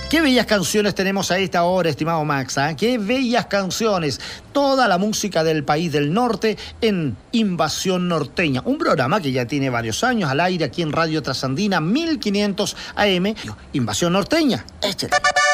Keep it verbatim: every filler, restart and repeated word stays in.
Qué bellas canciones tenemos a esta hora, estimado Max, ¿eh? Qué bellas canciones. Toda la música del país del norte en Invasión Norteña. Un programa que ya tiene varios años al aire aquí en Radio Trasandina mil quinientos A M. Invasión Norteña. Échale.